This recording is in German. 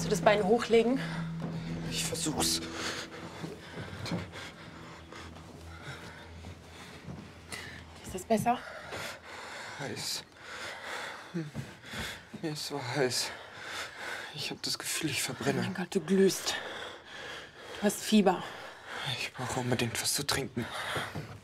Kannst du das Bein hochlegen? Ich versuch's. Ist das besser? Heiß. Mir ist so heiß. Ich habe das Gefühl, ich Oh verbrenne. mein Gott, du glühst. Du hast Fieber. Ich brauche unbedingt was zu trinken.